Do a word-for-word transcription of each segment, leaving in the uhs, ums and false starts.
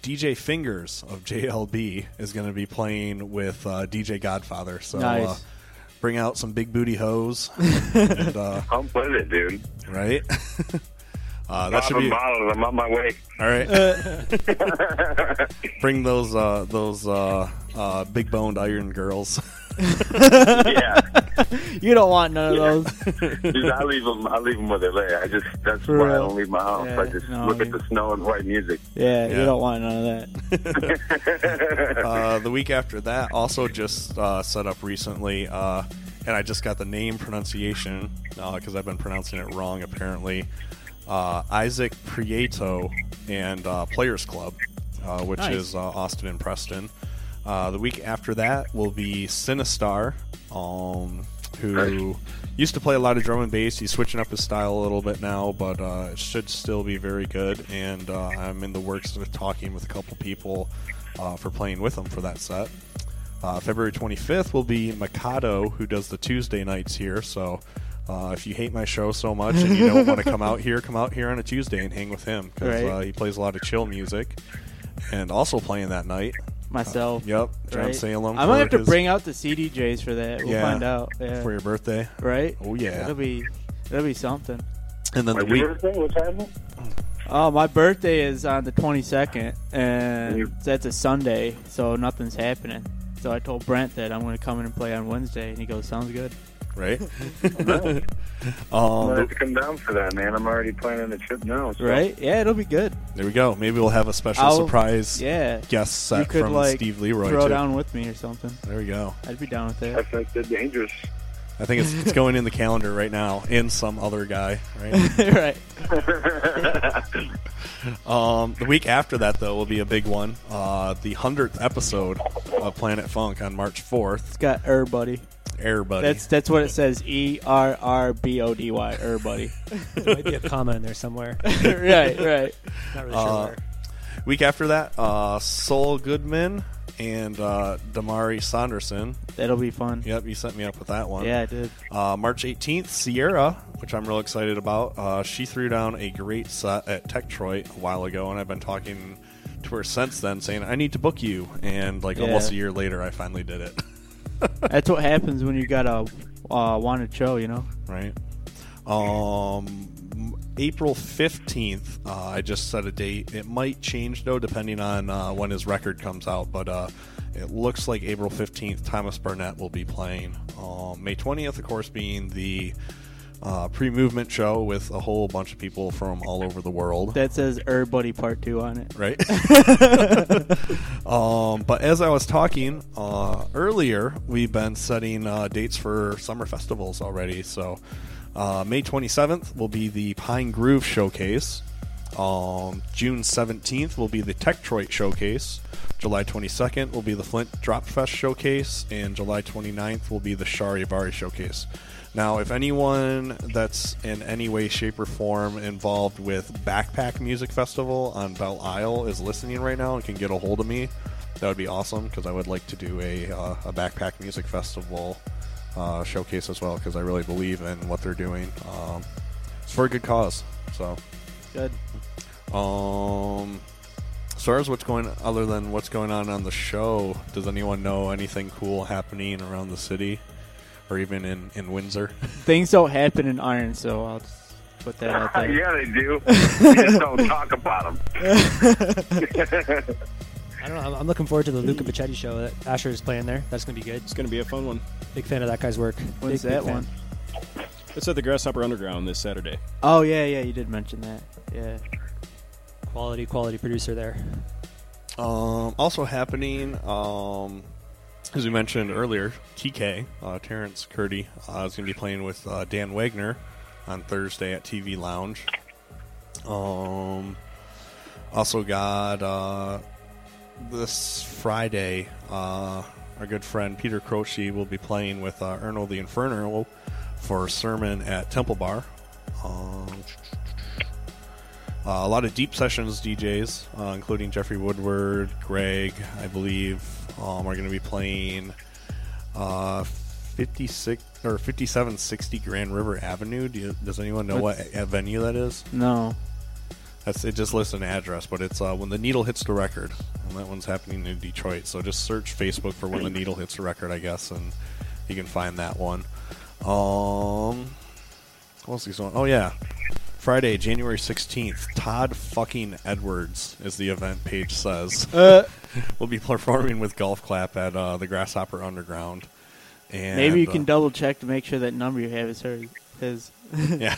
D J Fingers of J L B is going to be playing with uh, D J Godfather. So nice. uh, bring out some big booty hoes. and, uh, I'm with it, dude. Right? uh, that should be. Bottles. I'm on my way. All right. Bring those uh, those uh, uh, big boned iron girls. Yeah. You don't want none yeah. of those. Dude, I leave them. I leave them where they lay. I just that's For why I real. don't leave my house. Yeah, I just no, look yeah. at the snow and write music. Yeah, Yeah. you don't want none of that. uh, the week after that, also just uh, set up recently, uh, and I just got the name pronunciation because uh, I've been pronouncing it wrong apparently. Uh, Isaac Prieto and uh, Players Club, uh, which Nice. is uh, Austin and Preston. Uh, the week after that will be Sinistar, um, who used to play a lot of drum and bass. He's switching up his style a little bit now, but uh, it should still be very good. And uh, I'm in the works of talking with a couple people uh, for playing with him for that set. Uh, February twenty-fifth will be Mikado, who does the Tuesday nights here. So uh, if you hate my show so much and you don't want to come out here, come out here on a Tuesday and hang with him because Right. uh, he plays a lot of chill music. And also playing that night. Myself. Uh, yep, John right? Salem. I might for have to his- bring out the C D Js for that. We'll Yeah, find out. Yeah. for your birthday. Right? Oh yeah. That'll be that'll be something. And then the What's week. your birthday? What's happening? Oh, my birthday is on the twenty-second, and You- that's a Sunday, so nothing's happening. So I told Brent that I'm going to come in and play on Wednesday, and he goes, "Sounds good." Right. Right. um, I have to come down for that, man. I'm already planning the trip now. So. Right? Yeah, it'll be good. there we go. Maybe we'll have a special I'll- surprise Yeah. guest set You could from like Steve Leroy throw too. down with me or something. There we go. I'd be down with that. That's like the dangerous. I think it's, it's going in the calendar right now in some other guy. Right. Right. um, the week after that though will be a big one. Uh, the hundredth episode of Planet Funk on March fourth. It's got Er Buddy. Air Buddy. That's that's what it says. E R R B O D Y. Er Buddy. There might be a comma in there somewhere. Right. Right. Not really sure Uh, where. Week after that, uh, Sol Goodman and uh, Damari Saunderson. That'll be fun. Yep, you set me up with that one. Yeah, I did. Uh, March eighteenth, Sierra, which I'm real excited about. Uh, she threw down a great set at Techtroid a while ago, and I've been talking to her since then, saying I need to book you. And like Yeah. almost a year later, I finally did it. That's what happens when you got a uh, wanted show, you know. Right. Um, April fifteenth, uh, I just set a date. It might change, though, depending on uh, when his record comes out. But uh, it looks like April fifteenth, Thomas Barnett will be playing. Um, May twentieth, of course, being the uh, pre-movement show with a whole bunch of people from all over the world. That says Er Buddy Part Two on it. Right. um, but as I was talking uh, earlier, we've been setting uh, dates for summer festivals already. So uh, May twenty-seventh will be the Pine Groove Showcase. Um, June seventeenth will be the Techtroid Showcase. July twenty-second will be the Flint Drop Fest Showcase. And July twenty-ninth will be the Charivari Showcase. Now, if anyone that's in any way, shape, or form involved with Backpack Music Festival on Belle Isle is listening right now and can get a hold of me, that would be awesome because I would like to do a, uh, a Backpack Music Festival uh, showcase as well because I really believe in what they're doing. Um, it's for a good cause. So, Good. um, as far as what's going, other than what's going on on the show, does anyone know anything cool happening around the city? Or even in, in Windsor. Things don't happen in Iron, so I'll just put that out there. Yeah, they do. You just don't talk about them. I don't know. I'm, I'm looking forward to the Luca Pacetti show that Asher is playing there. That's going to be good. It's going to be a fun one. Big fan of that guy's work. When's big, big that fan. one? It's at the Grasshopper Underground this Saturday. Oh yeah, yeah, you did mention that. Yeah. Quality, quality producer there. Um, also happening, um, as we mentioned earlier, T K, uh, Terrence Curdy, uh, is going to be playing with uh, Dan Wagner on Thursday at T V Lounge. Um, also got uh, this Friday, uh, our good friend Peter Croce will be playing with uh, Erno the Inferno for a sermon at Temple Bar. Um, Uh, a lot of deep sessions D Js, uh, including Jeffrey Woodward, Greg, I believe, um, are going to be playing uh, fifty-six or fifty-seven sixty Grand River Avenue. Do you, does anyone know What's- what a venue that is? No. That's it. Just lists an address, but it's uh, when the needle hits the record, and that one's happening in Detroit. So just search Facebook for when the needle hits the record, I guess, and you can find that one. Um, what else is going on? Oh yeah, Friday, January sixteenth. Todd fucking Edwards, as the event page says, Uh, will be performing with Golf Clap at uh, the Grasshopper Underground. And, maybe you can uh, double check to make sure that number you have is hers. His. Yeah.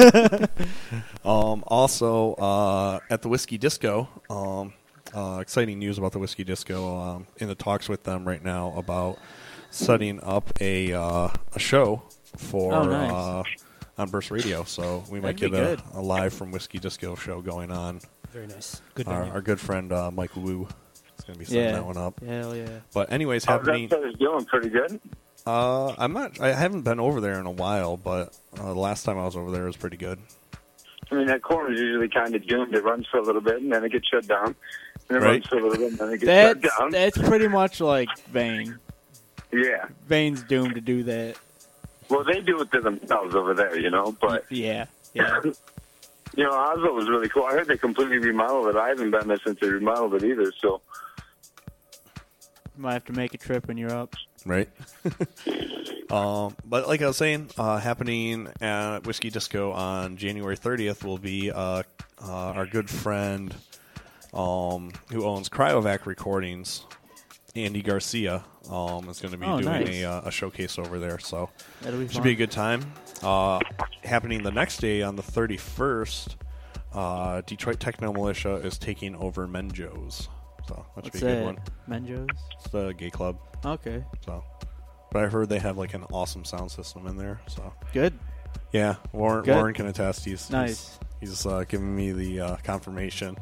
um, also, uh, at the Whiskey Disco, um, uh, exciting news about the Whiskey Disco. Um, in the talks with them right now about setting up a uh, a show for Oh, nice. uh, on Burst Radio. So we might That'd get be a, good. a live from Whiskey Disco show going on. Very nice. Good Our, venue. our good friend uh, Mike Wu is going to be setting Yeah. that one up. Hell yeah. But anyways, How's happening. that place doing? Pretty good. Uh, I'm not. I haven't been over there in a while, but uh, the last time I was over there was pretty good. I mean, that corner is usually kind of doomed. It runs for a little bit, and then it gets shut down. And it Right. runs for a little bit, and then it gets That's shut down. that's pretty much like Vane. Yeah. Vane's doomed to do that. Well, they do it to themselves over there, you know, but... Yeah. Yeah. You know, Oslo was really cool. I heard they completely remodeled it. I haven't been there since they remodeled it either, so... Might have to make a trip when you're up. Right. um, but like I was saying, uh, happening at Whiskey Disco on January thirtieth will be uh, uh, our good friend um, who owns Cryovac Recordings, Andy Garcia, um, is going to be Oh, doing nice. a, uh, a showcase over there. So That'll be should fun. be a good time. Uh, happening the next day on the thirty-first, uh, Detroit Techno Militia is taking over Menjo's. So that should What's be a good that? one. Menjo's? It's the gay club. Okay. So, but I heard they have like an awesome sound system in there. So Good. yeah, Warren, Good. Warren can attest. He's Nice. He's, he's uh, giving me the uh, confirmation.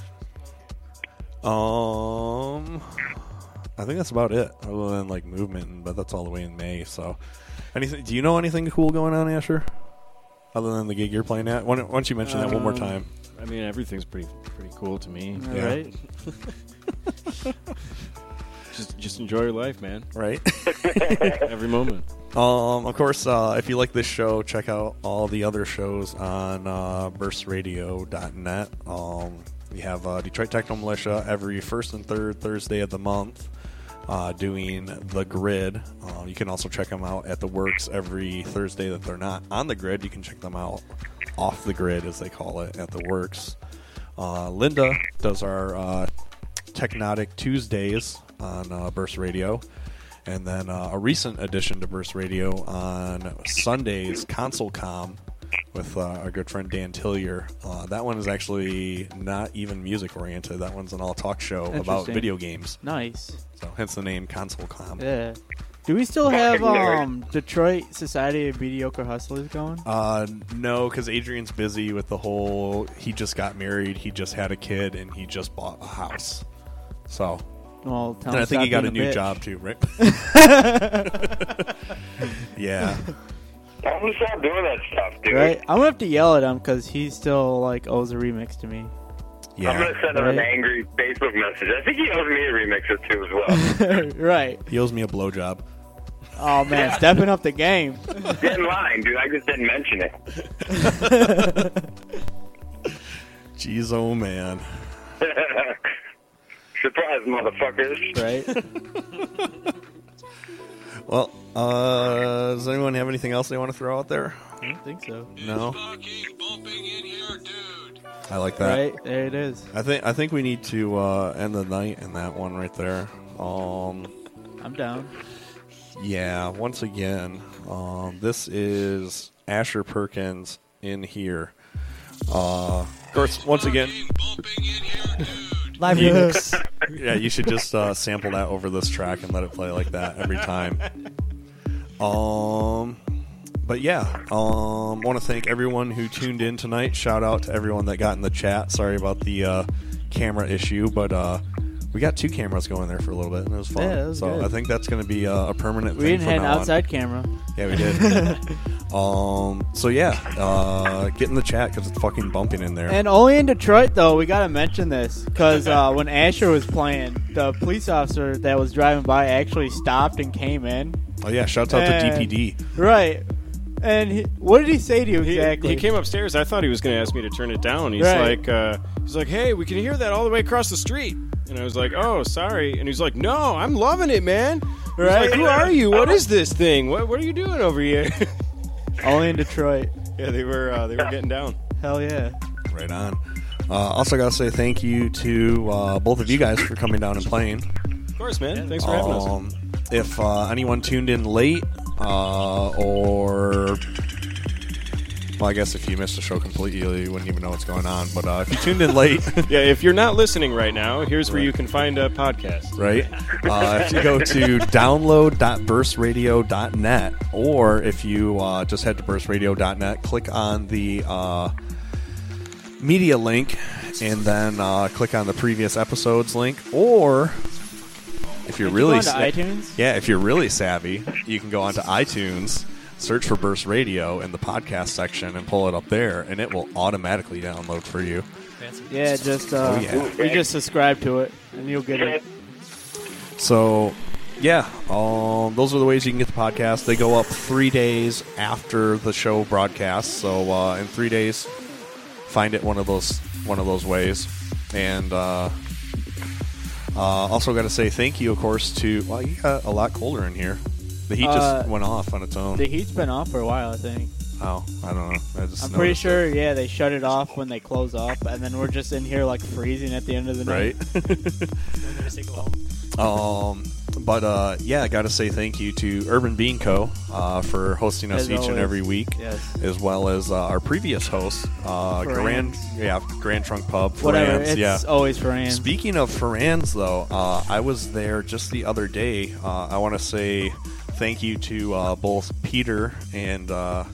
Um, I think that's about it. Other than like movement, but that's all the way in May. So, anything? Do you know anything cool going on, Asher? Other than the gig you're playing at? Why don't, why don't you mention that one more Um, time? I mean, everything's pretty pretty cool to me. All Yeah. right. Just just enjoy your life, man. Right. Every moment. Um, of course, uh, if you like this show, check out all the other shows on uh, burst radio dot net. Um, we have uh, Detroit Techno Militia every first and third Thursday of the month uh, doing The Grid. Uh, you can also check them out at The Works every Thursday that they're not on the grid. You can check them out off the grid, as they call it, at The Works. Uh, Linda does our uh, Technotic Tuesdays on uh, Burst Radio. And then uh, a recent addition to Burst Radio on Sundays, ConsoleCom, with uh, our good friend Dan Tillier. Uh, that one is actually not even music oriented. That one's an all talk show about Interesting. video games. Nice. So hence the name ConsoleCom. Yeah. Do we still have Fucking nerd. um, Detroit Society of Mediocre Hustlers going? Uh, no, because Adrian's busy with the whole. He just got married, he just had a kid, and he just bought a house. So, Well, tell and him I think he stop got a being new bitch. job too, right? Yeah. I'm gonna stop doing that stuff, dude. Right? I'm gonna have to yell at him because he still like owes a remix to me. I'm Yeah. gonna send him an Right. angry Facebook message. I think he owes me a remix or two as well. Right. He owes me a blowjob. Oh man, stepping up the game. Get in line, dude. I just didn't mention it. Jeez, oh man. Surprise, motherfuckers. Right? Well, uh, does anyone have anything else they want to throw out there? I don't think so. No. I like that. Right? There it is. I think I think we need to uh, end the night in that one right there. Um, I'm down. yeah. Once again, um, this is Asher Perkins in here. Uh, of course, once again, Live remix. yeah, you should just uh, sample that over this track and let it play like that every time. Um, but yeah, um, want to thank everyone who tuned in tonight. Shout out to everyone that got in the chat. Sorry about the uh, camera issue, but uh, we got two cameras going there for a little bit, and it was fun. Yeah, it was so good. I think that's going to be uh, a permanent We thing didn't from have an now on. outside camera. Yeah, we did. um, so yeah, uh, get in the chat because it's fucking bumping in there. And only in Detroit, though, we gotta mention this because uh, when Asher was playing, the police officer that was driving by actually stopped and came in. oh yeah, shouts out And- to D P D. Right. And he, what did he say to you He, exactly? he came upstairs. I thought he was going to ask me to turn it down. He's Right. like, uh, he's like, hey, we can hear that all the way across the street. And I was like, oh, sorry. And he's like, no, I'm loving it, man. He's Right. like, who are you? What is this thing? What What are you doing over here? Only in Detroit. yeah, they were uh, they were getting down. Hell yeah. Right on. Uh, also, got to say thank you to uh, both of you guys for coming down and playing. Of course, man. Thanks for having us. Um, if uh, anyone tuned in late, uh, or well, I guess if you missed the show completely, you wouldn't even know what's going on. But uh, if you tuned in late, Yeah, if you're not listening right now, here's where Right. you can find a podcast. right? Uh, if you go to download dot burst radio dot net, or if you uh, just head to burst radio dot net, click on the uh, media link, and then uh, click on the previous episodes link, or if you're Did you really go onto iTunes? yeah, if you're really savvy, you can go onto iTunes, search for Burst Radio in the podcast section, and pull it up there, and it will automatically download for you. Yeah, just uh, Oh, yeah. you just subscribe to it, and you'll get it. So, yeah, um, those are the ways you can get the podcast. They go up three days after the show broadcasts. So, uh, in three days, find it one of those one of those ways. And uh, uh, also, got to say thank you, of course, to well, you got a lot colder in here. The heat Uh, just went off on its own. The heat's been off for a while, I think. Oh, I don't know. I just I'm pretty noticed sure, it. yeah, they shut it off when they close up, and then we're just in here like freezing at the end of the night. Right. um, but uh, yeah, I got to say thank you to Urban Bean Co. Uh, for hosting us As each and always. every week. Yes. As well as uh, our previous host, uh, Grand, Ferrans. yeah, Grand Trunk Pub, Whatever. Ferrans, It's yeah. always Ferrans. Speaking of Ferrans, though, uh, I was there just the other day. Uh, I want to say thank you to uh, both Peter and uh,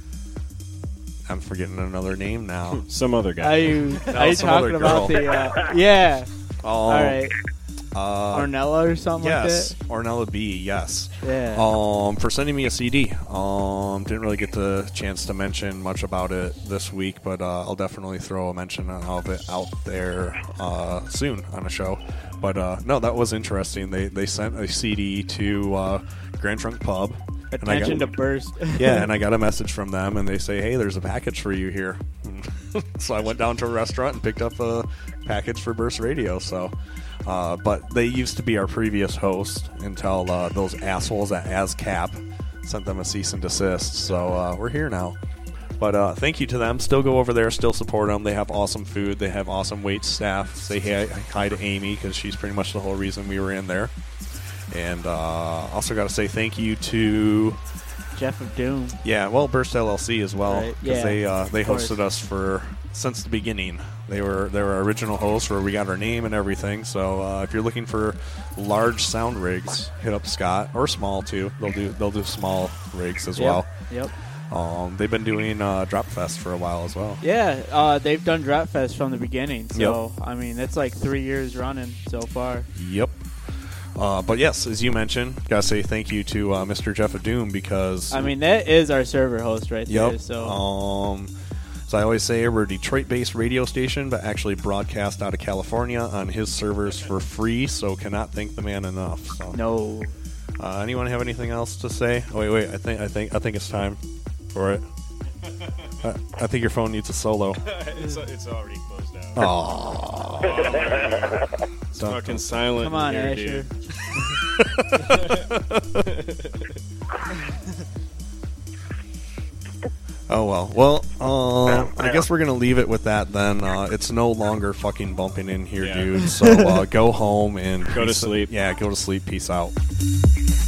I'm forgetting another name now. Some other Are guy. you, No, are you some other talking about girl. the? Uh, yeah. Oh, All right. uh, Ornella or something yes, like Ornella B. Yes. that. Yeah. Um, for sending me a C D. Um, didn't really get the chance to mention much about it this week, but uh, I'll definitely throw a mention of it out there uh, soon on a show. But uh, no, that was interesting. They they sent a C D to uh, Grand Trunk Pub. and I Attention got- to burst. Yeah, and I got a message from them, and they say, "Hey, there's a package for you here." So I went down to a restaurant and picked up a package for Burst Radio. So, uh, but they used to be our previous host until uh, those assholes at ASCAP sent them a cease and desist. So uh, we're here now. But uh, thank you to them. Still go over there. Still support them. They have awesome food. They have awesome wait staff. Say hi, hi to Amy because she's pretty much the whole reason we were in there. And uh, also got to say thank you to Jeff of Doom. yeah, well, Burst L L C as well Right, because yeah, they uh, they of course. hosted us for since the beginning. They were they were our original hosts where we got our name and everything. So uh, if you're looking for large sound rigs, hit up Scott or small too. They'll do they'll do small rigs as Yep. well. Yep. Um, they've been doing uh, Drop Fest for a while as well. Yeah, uh, they've done Drop Fest from the beginning. So, I mean, it's like three years running so far. Yep. Uh, but yes, as you mentioned, gotta say thank you to uh, Mister Jeff of Doom because I mean, that is our server host right there. Yep. So, Um, so I always say we're a Detroit-based radio station, but actually broadcast out of California on his servers for free. So cannot thank the man enough. So, no. uh, anyone have anything else to say? Oh, wait, wait. I think I think I think it's time for it. I, I think your phone needs a solo. it's, it's already closed out. Oh, It's fucking silent. Come on, in Asher. here, oh well. Well, uh, I guess we're gonna leave it with that then. Uh, it's no longer fucking bumping in here, Yeah. dude. So uh, go home and Go to peace- sleep. Yeah, go to sleep. Peace out.